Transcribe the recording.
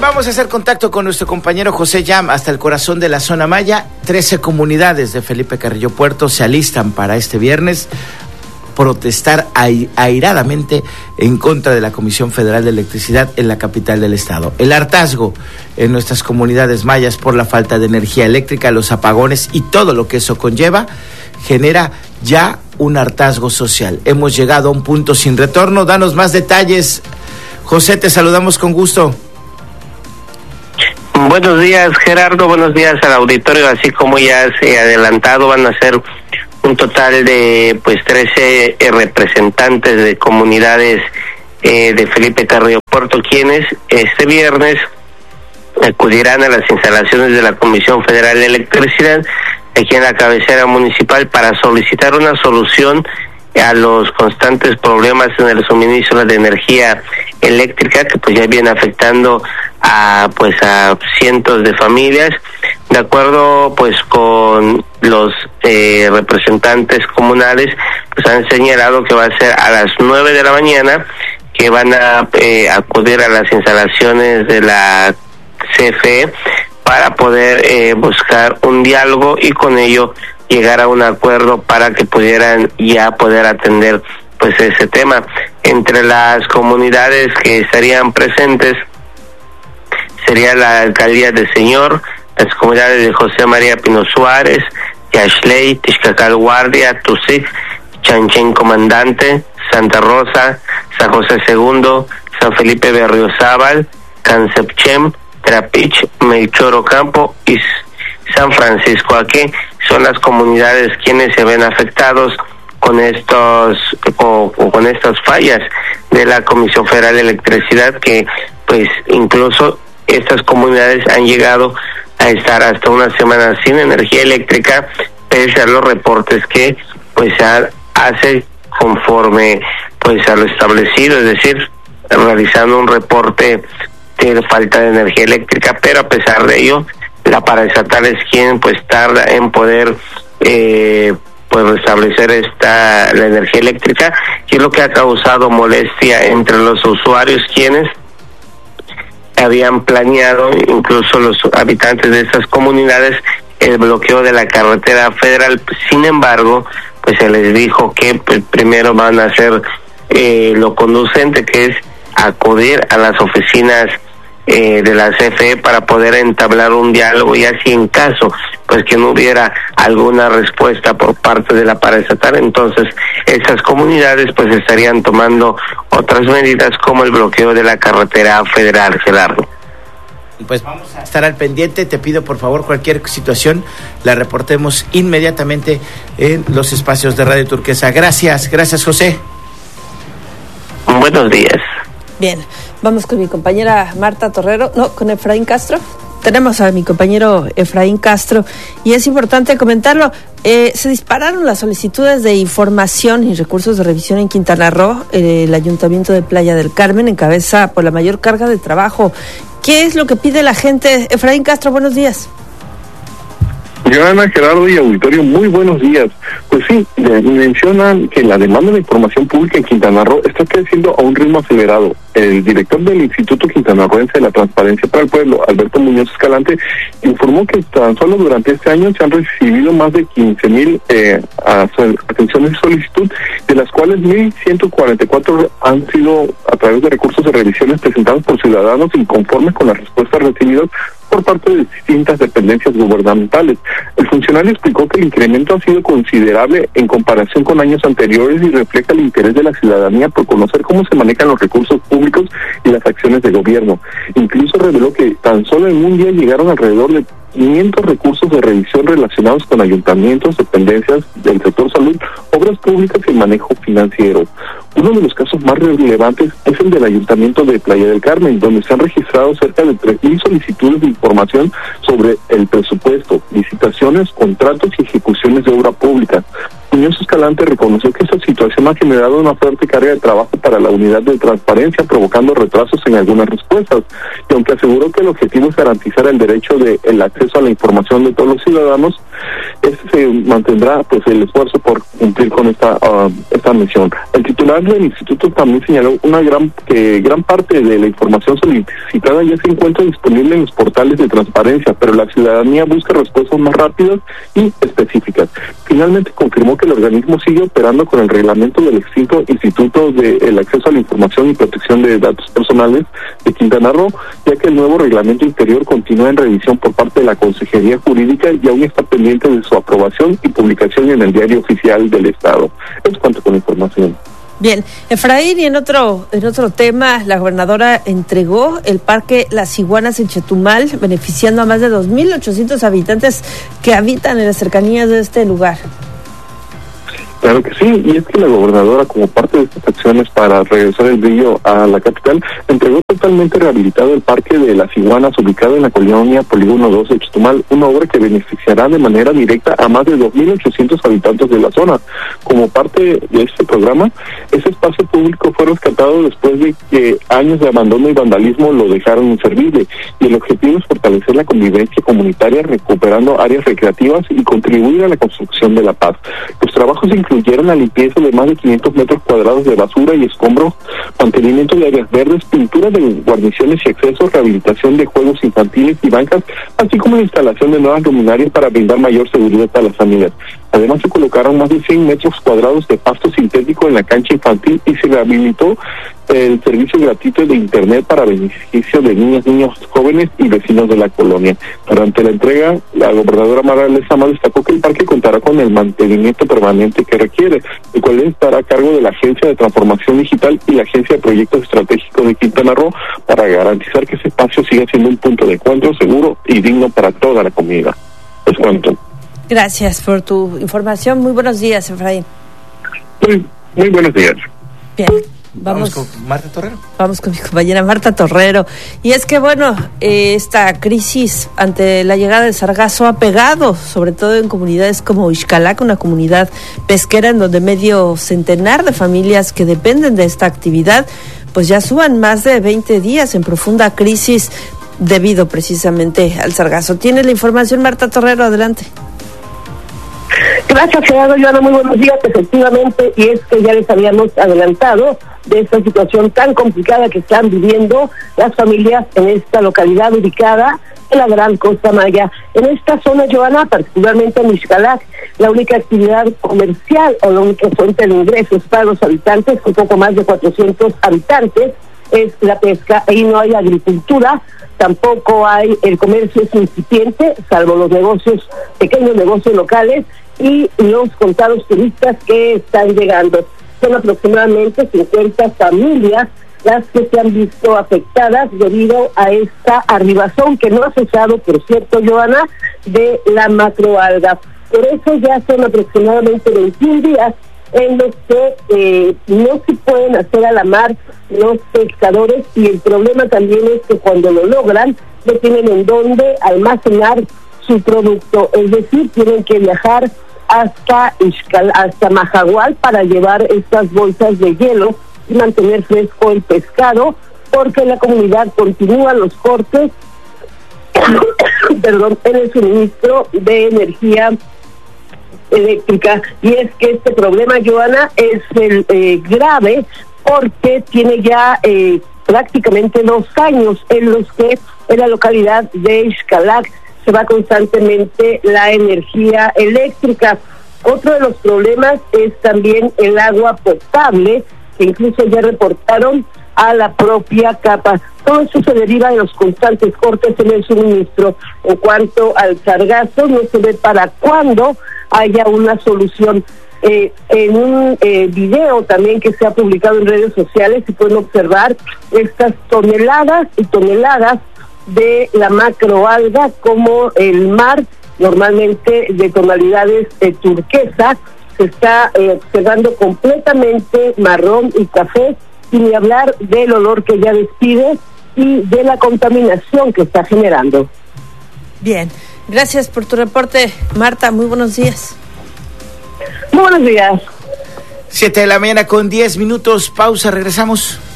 vamos a hacer contacto con nuestro compañero José Yam hasta el corazón de la zona Maya. 13 comunidades de Felipe Carrillo Puerto se alistan para este viernes protestar airadamente en contra de la Comisión Federal de Electricidad en la capital del estado. El hartazgo en nuestras comunidades mayas por la falta de energía eléctrica, los apagones y todo lo que eso conlleva genera ya un hartazgo social. Hemos llegado a un punto sin retorno. Danos más detalles. José, te saludamos con gusto. Buenos días, Gerardo, buenos días al auditorio. Así como ya se ha adelantado, van a ser un total de 13 representantes de comunidades de Felipe Carrillo Puerto, quienes este viernes acudirán a las instalaciones de la Comisión Federal de Electricidad aquí en la cabecera municipal para solicitar una solución a los constantes problemas en el suministro de energía eléctrica que ya viene afectando a cientos de familias. De acuerdo con los representantes comunales, han señalado que va a ser a las 9 de la mañana que van a acudir a las instalaciones de la CFE para poder buscar un diálogo y con ello llegar a un acuerdo para que pudieran ya poder atender ese tema. Entre las comunidades que estarían presentes sería la alcaldía de Señor, las comunidades de José María Pino Suárez, Yaxley, Tixcacal Guardia, Tusic, Chanchen Comandante, Santa Rosa, San José II, San Felipe Berriozábal, Cansepchem, Trapich, Melchor Ocampo y San Francisco. Aquí son las comunidades quienes se ven afectados con con estas fallas de la Comisión Federal de Electricidad, que incluso estas comunidades han llegado a estar hasta una semana sin energía eléctrica, pese a los reportes que se hace conforme a lo establecido, es decir, realizando un reporte de falta de energía eléctrica, pero a pesar de ello la paraestatal es quien tarda en poder restablecer la energía eléctrica, y es lo que ha causado molestia entre los usuarios, quienes habían planeado, incluso los habitantes de estas comunidades, el bloqueo de la carretera federal. Sin embargo, se les dijo que primero van a hacer lo conducente, que es acudir a las oficinas de la CFE para poder entablar un diálogo, y así en caso que no hubiera alguna respuesta por parte de la paraestatal, entonces estas comunidades estarían tomando otras medidas como el bloqueo de la carretera federal, Gerardo. Vamos a estar al pendiente. Te pido por favor cualquier situación la reportemos inmediatamente en los espacios de Radio Turquesa. Gracias José. Buenos días. Bien, vamos con mi compañera Marta Torrero, con Efraín Castro. Tenemos a mi compañero Efraín Castro y es importante comentarlo. Se dispararon las solicitudes de información y recursos de revisión en Quintana Roo. El Ayuntamiento de Playa del Carmen encabeza por la mayor carga de trabajo. ¿Qué es lo que pide la gente? Efraín Castro, buenos días. Joana, Gerardo y auditorio, muy buenos días. Pues sí, mencionan que la demanda de información pública en Quintana Roo está creciendo a un ritmo acelerado. El director del Instituto Quintanarroense de la Transparencia para el Pueblo, Alberto Muñoz Escalante, informó que tan solo durante este año se han recibido más de 15,000 atenciones de solicitud, de las cuales 1,144 han sido a través de recursos de revisiones presentados por ciudadanos inconformes con las respuestas recibidas por parte de distintas dependencias gubernamentales. El funcionario explicó que el incremento ha sido considerable en comparación con años anteriores y refleja el interés de la ciudadanía por conocer cómo se manejan los recursos públicos y las acciones de gobierno. Incluso reveló que tan solo en un día llegaron alrededor de 500 recursos de revisión relacionados con ayuntamientos, dependencias del sector salud, obras públicas y manejo financiero. Uno de los casos más relevantes es el del Ayuntamiento de Playa del Carmen, donde se han registrado cerca de 3,000 solicitudes de información sobre el presupuesto, licitaciones, contratos y ejecuciones de obra pública. Muñoz Escalante reconoció que esta situación ha generado una fuerte carga de trabajo para la unidad de transparencia, provocando retrasos en algunas respuestas. Y aunque aseguró que el objetivo es garantizar el derecho el acceso a la información de todos los ciudadanos, se mantendrá pues el esfuerzo por cumplir con esta misión. El titular del instituto también señaló que gran parte de la información solicitada ya se encuentra disponible en los portales de transparencia, pero la ciudadanía busca respuestas más rápidas y específicas. Finalmente confirmó que el organismo sigue operando con el reglamento del extinto Instituto del Acceso a la Información y Protección de Datos Personales de Quintana Roo, ya que el nuevo reglamento interior continúa en revisión por parte de la Consejería Jurídica y aún está pendiente de su aprobación y publicación en el Diario Oficial del Estado. Es cuanto con la información. Bien, Efraín, y en otro tema, la gobernadora entregó el Parque Las Iguanas en Chetumal, beneficiando a más de 2,800 habitantes que habitan en las cercanías de este lugar. Claro que sí, y es que la gobernadora, como parte de estas acciones para regresar el brillo a la capital, entregó totalmente rehabilitado el Parque de las Iguanas, ubicado en la colonia Polígono 2 de Chetumal, una obra que beneficiará de manera directa a más de 2,800 habitantes de la zona. Como parte de este programa, ese espacio público fue rescatado después de que años de abandono y vandalismo lo dejaron inservible, y el objetivo es fortalecer la convivencia comunitaria, recuperando áreas recreativas y contribuir a la construcción de la paz. Los trabajos incluyeron la limpieza de más de 500 metros cuadrados de basura y escombros, mantenimiento de áreas verdes, pintura de guarniciones y accesos, rehabilitación de juegos infantiles y bancas, así como la instalación de nuevas luminarias para brindar mayor seguridad a las familias. Además, se colocaron más de 100 metros cuadrados de pasto sintético en la cancha infantil y se rehabilitó el servicio gratuito de Internet para beneficio de niñas, niños, jóvenes y vecinos de la colonia. Durante la entrega, la gobernadora Mara Lezama destacó que el parque contará con el mantenimiento permanente que requiere, el cual estará a cargo de la Agencia de Transformación Digital y la Agencia de Proyectos Estratégicos de Quintana Roo, para garantizar que ese espacio siga siendo un punto de encuentro seguro y digno para toda la comunidad. Es cuanto. Gracias por tu información. Muy buenos días, Efraín. Muy buenos días. Bien. Vamos con Marta Torrero. Vamos con mi compañera Marta Torrero. Y es que, bueno, esta crisis ante la llegada del sargazo ha pegado, sobre todo en comunidades como Ixcalac, una comunidad pesquera en donde medio centenar de familias que dependen de esta actividad, pues ya suban más de 20 días en profunda crisis debido precisamente al sargazo. ¿Tiene la información, Marta Torrero? Adelante. Gracias, Gerardo. Joana, muy buenos días. Efectivamente, y es que ya les habíamos adelantado de esta situación tan complicada que están viviendo las familias en esta localidad ubicada en la Gran Costa Maya. En esta zona, Joana, particularmente en Ixcalac, la única actividad comercial o la única fuente de ingresos para los habitantes, con poco más de 400 habitantes, es la pesca. Ahí no hay agricultura, tampoco hay, el comercio es incipiente, salvo los negocios, pequeños negocios locales y los contados turistas que están llegando. Son aproximadamente 50 familias las que se han visto afectadas debido a esta arribazón que no ha cesado, por cierto, Joana, de la macroalga. Por eso ya son aproximadamente 21 días en los que no se pueden hacer a la mar los pescadores, y el problema también es que cuando lo logran no tienen en dónde almacenar su producto, es decir, tienen que viajar hasta Majagual para llevar estas bolsas de hielo y mantener fresco el pescado, porque en la comunidad continúan los cortes en el suministro de energía eléctrica. Y es que este problema, Joana, es grave, porque tiene ya prácticamente 2 años en los que en la localidad de Ixcalac se va constantemente la energía eléctrica. Otro de los problemas es también el agua potable, que incluso ya reportaron a la propia CAPA. Todo eso se deriva de los constantes cortes en el suministro. En cuanto al sargazo, no se ve para cuándo haya una solución. En un video también que se ha publicado en redes sociales se pueden observar estas toneladas y toneladas de la macroalga, como el mar, normalmente de tonalidades turquesa, se está observando completamente marrón y café, sin ni hablar del olor que ya despide y de la contaminación que está generando. Bien, gracias por tu reporte, Marta, muy buenos días. Muy buenos días. 7 de la mañana con 10 minutos, pausa, regresamos.